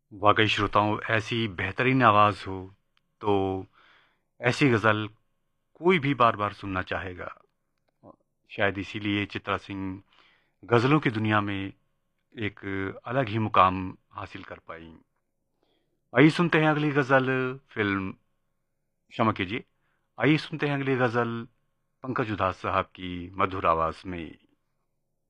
वाकई श्रोताओं, ऐसी बेहतरीन आवाज़ हो तो ऐसी गज़ल कोई भी बार बार सुनना चाहेगा। शायद इसीलिए चित्रा सिंह गज़लों की दुनिया में एक अलग ही मुकाम हासिल कर पाई। आइए सुनते हैं अगली गज़ल। फिल्म, क्षमा कीजिए, आइए सुनते हैं अगली गज़ल पंकज उधास साहब की मधुर आवाज़ में।